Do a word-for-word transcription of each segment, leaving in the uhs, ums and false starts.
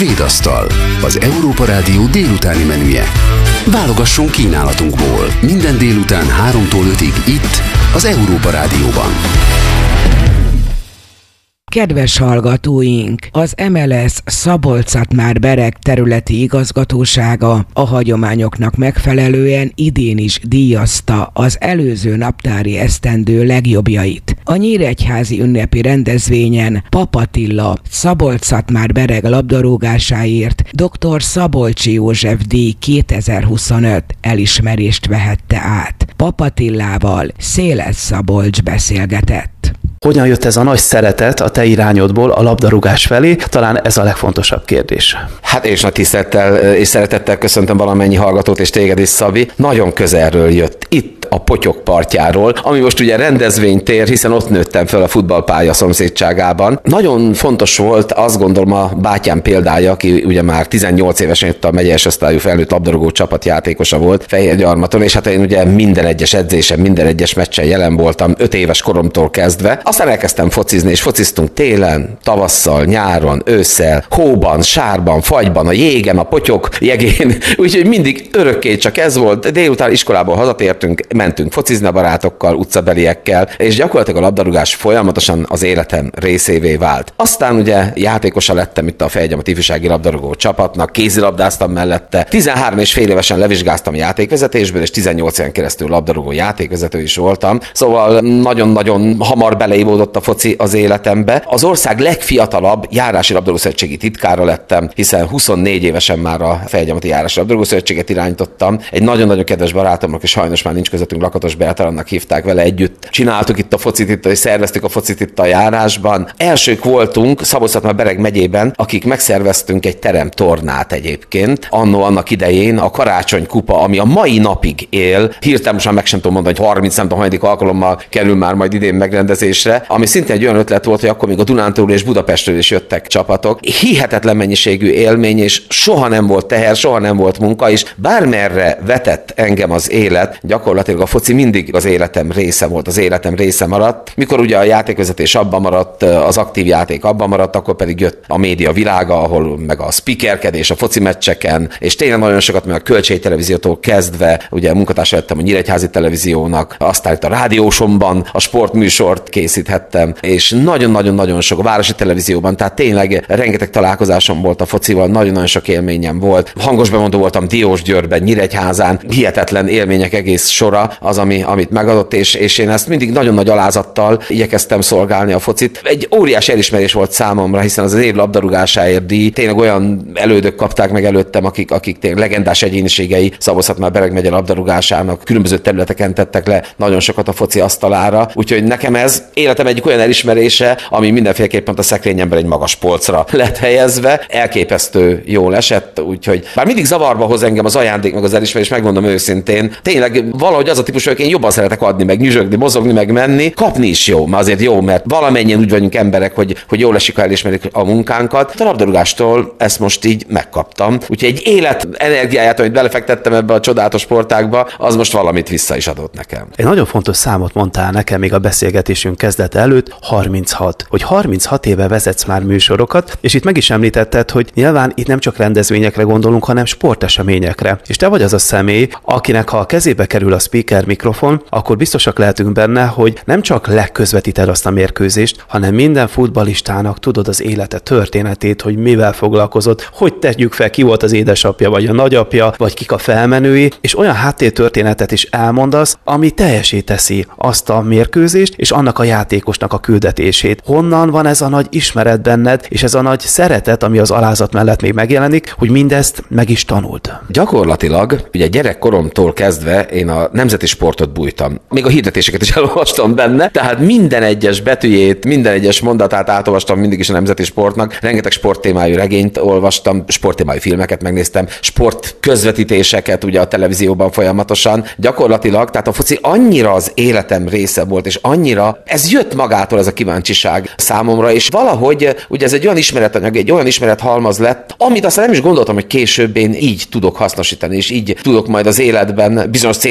Svédasztal, az Európa Rádió délutáni menüje. Válogasson kínálatunkból minden délután háromtól ötig itt, az Európa Rádióban. Kedves hallgatóink, az em el es Szabolcs-Szatmár-Bereg területi igazgatósága a hagyományoknak megfelelően idén is díjazta az előző naptári esztendő legjobbjait. A nyíregyházi ünnepi rendezvényen Papp Attila Szabolcs-Szatmár-Bereg labdarúgásáért dr. Szabolcsi József díj kétezer-huszonöt elismerést vehette át. Papp Attilával Széles Szabolcs beszélgetett. Hogyan jött ez a nagy szeretet a te irányodból a labdarúgás felé? Talán ez a legfontosabb kérdés. Hát és nagy tisztelettel és szeretettel köszöntöm valamennyi hallgatót és téged is, Szabi. Nagyon közelről jött, itt a Potyok partjáról, ami most ugye rendezvénytér, hiszen ott nőttem fel a futballpálya szomszédságában. Nagyon fontos volt, azt gondolom, a bátyám példája, aki ugye már tizennyolc évesen itt a megyes osztályú felnőtt labdarúgó csapatjátékosa volt Fehérgyarmaton, és hát én ugye minden egyes edzésen, minden egyes meccsen jelen voltam, öt éves koromtól kezdve. Aztán elkezdtem focizni, és fociztunk télen, tavasszal, nyáron, ősszel, hóban, sárban, fagyban, a jégen, a Potyok jegén, úgyhogy mindig örökké csak ez volt. Délután iskolából hazatértünk, mentünk focizni a barátokkal, utcabeliekkel, és gyakorlatilag a labdarúgás folyamatosan az életem részévé vált. Aztán ugye játékosa lettem itt a Fehérgyarmat ifjúsági labdarúgó csapatnak, kézilabdáztam mellette, tizenhárom és fél évesen levizsgáztam játékvezetésből, és tizennyolc éven keresztül labdarúgó játékvezető is voltam. Szóval nagyon-nagyon hamar beleívódott a foci az életembe. Az ország legfiatalabb járási labdarúgó-szövetségi titkára lettem, hiszen huszonnégy évesen már a Fehérgyarmati Járási Labdarúgó-szövetséget irányítottam. Egy nagyon-nagyon kedves barátomnak, és sajnos már nincs közöttünk, Lakatos Bertalannak hívták, vele együtt. Csináltuk itt a focit, itt, és szerveztük a focit itt a járásban. Elsők voltunk Szabolcs-Szatmár-Bereg megyében, akik megszerveztünk egy teremtornát egyébként. Annó annak idején a Karácsony Kupa, ami a mai napig él, hirtelen most már meg sem tudom mondani, hogy harminc nem tudom, hanyadik alkalommal kerül már majd idén megrendezésre, ami szintén egy olyan ötlet volt, hogy akkor még a Dunántúlról és Budapestről is jöttek csapatok. Hihetetlen mennyiségű élmény, és soha nem volt teher, soha nem volt munka, és bármerre vetett engem az élet, gyakorlatilag a foci mindig az életem része volt, az életem része maradt. Mikor ugye a játékvezetés abban maradt, az aktív játék abban maradt, akkor pedig jött a média világa, ahol meg a speakerkedés a foci meccseken, és tényleg nagyon sokat, meg a Kölcsei Televíziótól kezdve, ugye munkatársa lettem a Nyíregyházi Televíziónak, aztán itt a rádiósomban a sportműsort készíthettem, és nagyon-nagyon-nagyon sok a Városi Televízióban, tehát tényleg rengeteg találkozásom volt a focival, nagyon-nagyon sok élményem volt. Hangos bemondó voltam Diósgyőrben, Nyíregyházán, hihetetlen élmények egész sora az, ami, amit megadott, és, és én ezt mindig nagyon nagy alázattal igyekeztem szolgálni a focit. Egy óriási elismerés volt számomra, hiszen az az év labdarúgásáért díj, tényleg olyan elődök kapták meg előttem, akik, akik tényleg legendás egyéniségei Szabolcs-Szatmár-Bereg megye labdarúgásának, különböző területeken tettek le nagyon sokat a foci asztalára, úgyhogy nekem ez életem egyik olyan elismerése, ami mindenféleképpen a szekrényemben egy magas polcra lett helyezve. Elképesztő jól esett, úgyhogy bár mindig zavarba hoz engem az ajándék, meg az elismerés, megmondom őszintén, tényleg valahogy az a típus, hogy én jobban szeretek adni, meg nyüzsögni, mozogni, meg menni, kapni is jó, mert azért jó, mert valamennyien úgy vagyunk emberek, hogy, hogy jól esik, ha elismerik a munkánkat. A labdarúgástól ezt most így megkaptam. Úgyhogy egy élet energiáját, amit belefektettem ebbe a csodálatos sportágba, az most valamit vissza is adott nekem. Egy nagyon fontos számot mondtál nekem még a beszélgetésünk kezdete előtt, harminchat. Hogy harminchat éve vezetsz már műsorokat, és itt meg is említetted, hogy nyilván itt nem csak rendezvényekre gondolunk, hanem sporteseményekre. És te vagy az a személy, akinek ha a kezébe kerül a speaker mikrofon, akkor biztosak lehetünk benne, hogy nem csak legközvetíted azt a mérkőzést, hanem minden futballistának tudod az élete történetét, hogy mivel foglalkozott, hogy tegyük fel, ki volt az édesapja, vagy a nagyapja, vagy kik a felmenői, és olyan háttértörténetet is elmondasz, ami teljesé teszi azt a mérkőzést, és annak a játékosnak a küldetését. Honnan van ez a nagy ismeret benned, és ez a nagy szeretet, ami az alázat mellett még megjelenik, hogy mindezt meg is tanult? Gyakorlatilag, ugye gyerekkoromtól kezdve én a nemzeti sportot bújtam. Még a hirdetéseket is elolvastam benne, tehát minden egyes betűjét, minden egyes mondatát átolvastam mindig is a nemzeti sportnak. Rengeteg sporttémájú regényt olvastam, sporttémájú filmeket megnéztem, sport közvetítéseket ugye a televízióban folyamatosan. Gyakorlatilag, tehát a foci annyira az életem része volt, és annyira ez jött magától, ez a kíváncsiság számomra, és valahogy ugye ez egy olyan ismeretanyag, egy olyan ismerethalmaz lett, amit aztán nem is gondoltam, hogy később én így tudok hasznosítani, és így tudok majd az életben bizonyos célok ugye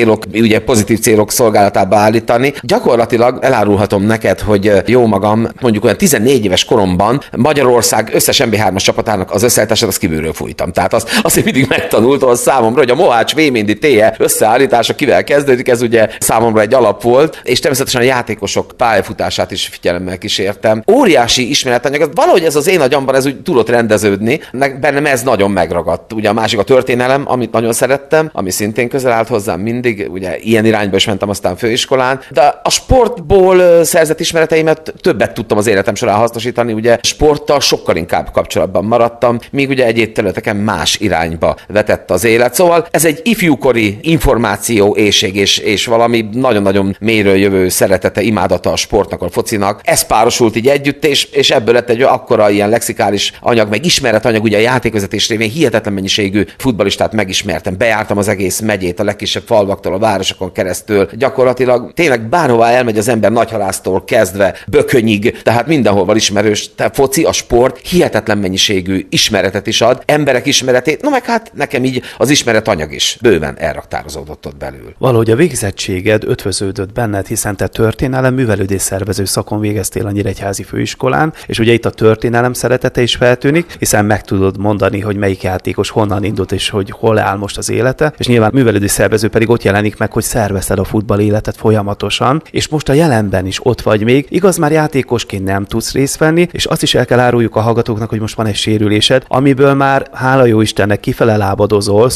ugye pozitív célok szolgálatába állítani. Gyakorlatilag elárulhatom neked, hogy jó magam, mondjuk olyan tizennégy éves koromban Magyarország összes em bé hármas csapatának az összeállítását azt kívülről fújtam. Tehát azt, azt én mindig megtanultam az számomra, hogy a Mohács Véméndi Téje összeállítása kivel kezdődik, ez ugye számomra egy alap volt, és természetesen a játékosok pályafutását is figyelemmel kísértem. Óriási ismeretanyag, valahogy ez az én agyamban ez úgy tudott rendeződni, bennem ez nagyon megragadt. Ugye a másik a történelem, amit nagyon szerettem, ami szintén közel állt hozzám mindig, ugye ilyen irányba is mentem aztán főiskolán, de a sportból szerzett ismereteimet többet tudtam az életem során hasznosítani, ugye sporttal sokkal inkább kapcsolatban maradtam, míg ugye egyéb területeken más irányba vetett az élet. Szóval ez egy ifjúkori információ éhség és, és valami nagyon-nagyon mélyről jövő szeretete, imádata a sportnak, a focinak. Ez párosult így együtt, és, és ebből lett egy akkora ilyen lexikális anyag, meg ismeretanyag, ugye a játékvezetés révén hihetetlen mennyiségű futballistát megismertem, bejártam az egész megyét, a legkisebb falvaktól, a városokon keresztül. Gyakorlatilag tényleg bárhová elmegy az ember Nagyhalásztól kezdve Bökönyig, tehát mindenhol ismerős, tehát foci, a sport hihetetlen mennyiségű ismeretet is ad, emberek ismeretét, no meg hát nekem így az ismeretanyag is bőven elraktározódott ott belül. Valahogy a végzettséged ötvöződött benned, hiszen te történelem művelődés szervező szakon végeztél a Nyíregyházi Főiskolán, és ugye itt a történelem szeretete is feltűnik, hiszen meg tudod mondani, hogy melyik játékos honnan indult, és hogy hol áll most az élete, és nyilván művelődés szervező pedig ott jelenik meg, hogy szervezted a futball életet folyamatosan, és most a jelenben is ott vagy még, igaz, már játékosként nem tudsz részt venni, és azt is el kell áruljuk a hallgatóknak, hogy most van egy sérülésed, amiből már hála jó Istennek kifele lábadozol,